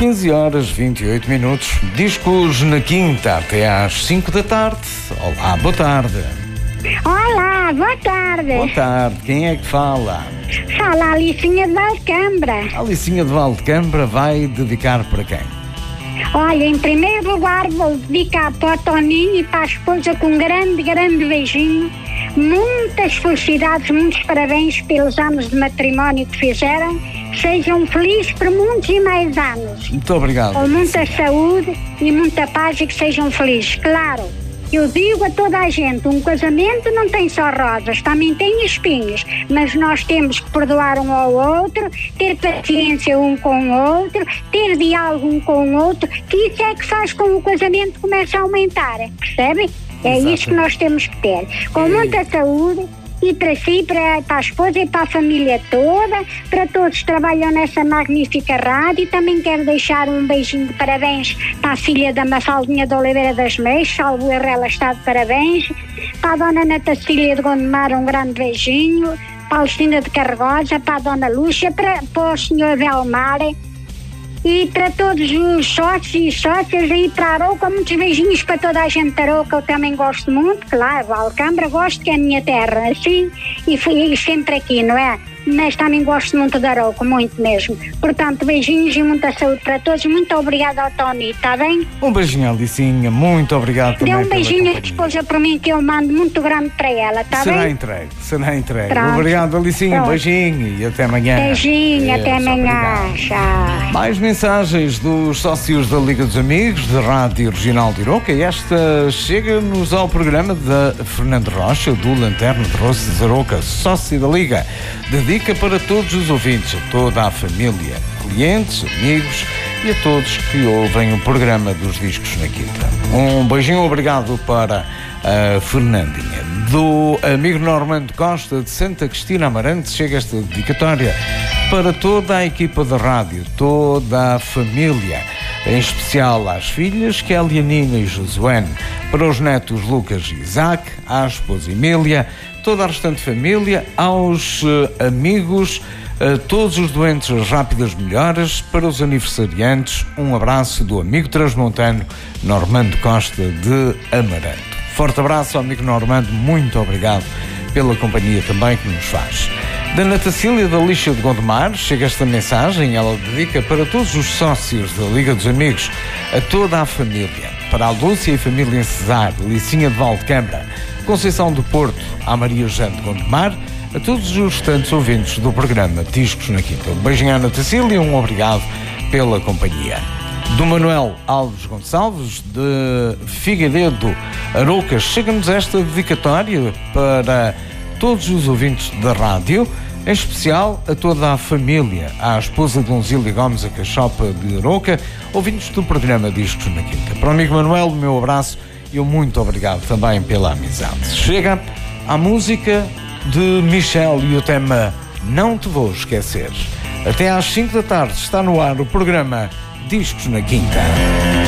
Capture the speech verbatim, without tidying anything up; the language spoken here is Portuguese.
quinze horas e vinte e oito minutos. Discos na quinta até às cinco da tarde. Olá, boa tarde. Olá, boa tarde. Boa tarde. Quem é que fala? Fala a Alicinha de Valcambra. A Alicinha de Valcambra vai dedicar para quem? Olha, em primeiro lugar vou dedicar para o Toninho e para a esposa com um grande, grande beijinho. Muitas felicidades, muitos parabéns pelos anos de matrimónio que fizeram. Sejam felizes por muitos e mais anos. Muito obrigado. Com muita saúde e muita paz e que sejam felizes. Claro, eu digo a toda a gente, um casamento não tem só rosas, também tem espinhos, mas nós temos que perdoar um ao outro, ter paciência um com o outro, ter diálogo um com o outro, que isso é que faz com que o casamento comece a aumentar, percebe? É Exato. Isso que nós temos que ter. Com muita saúde. E para si, para, para a esposa e para a família toda, para todos que trabalham nessa magnífica rádio. Também quero deixar um beijinho de parabéns para a filha da Mafaldinha de Oliveira das Meias, salvo erro, ela está de parabéns. Para a dona Natacília de Gondomar, um grande beijinho. Para a Alcina de Carregosa, para a dona Lúcia, para, para o senhor Velmar. E para todos os sócios e sócias aí para a Arouca, muitos beijinhos para toda a gente da Arouca, eu também gosto muito, claro, Valcambra, gosto que é a minha terra, assim, e fui sempre aqui, não é? Mas também gosto muito da Arouca, muito mesmo. Portanto, beijinhos e muita saúde para todos. Muito obrigada ao Tony, está bem? Um beijinho, Alicinha, muito obrigado também. Dê um beijinho à esposa para mim, que eu mando muito grande para ela, está bem? Será entregue, será entregue. Pronto. Obrigado, Alicinha, Pronto. Beijinho e até amanhã. Beijinho, até Deus, amanhã. obrigado. Tchau. Mais mensagens dos sócios da Liga dos Amigos da Rádio Regional de Arouca, e esta chega-nos ao programa da Fernando Rocha, do Lanterna de Roças de Arouca, sócio da Liga. Dedica para todos os ouvintes, a toda a família, clientes, amigos e a todos que ouvem o programa dos Discos na Quinta. Um beijinho, obrigado para a Fernandinha. Do amigo Normando Costa de Santa Cristina Amarante chega esta dedicatória para toda a equipa da rádio, toda a família, em especial às filhas Kélia, Nina e Josuene, para os netos Lucas e Isaac, à esposa Emília, toda a restante família, aos uh, amigos, uh, todos os doentes, as rápidas melhoras, para os aniversariantes, um abraço do amigo transmontano Normando Costa de Amarante. Forte abraço ao amigo Normando, muito obrigado pela companhia também que nos faz. Da Natacília da Lixa de Gondomar chega esta mensagem, ela dedica para todos os sócios da Liga dos Amigos, a toda a família, para a Lúcia e família em Cesar, Licinha de Valcambra, Conceição do Porto, a Maria Jane de Gondomar, a todos os restantes ouvintes do programa Discos na Quinta. Um beijinho à Natacília e um obrigado pela companhia. Do Manuel Alves Gonçalves, de Figueiredo, Arouca, chega-nos esta dedicatória para todos os ouvintes da rádio, em especial a toda a família, à esposa de Donzília Gomes, a Cachopa de Arouca, ouvintes do programa Discos na Quinta. Para o amigo Manuel, o meu abraço e um muito obrigado também pela amizade. Chega a música de Michel e o tema Não Te Vou Esquecer. Até às cinco da tarde está no ar o programa Discos na Quinta.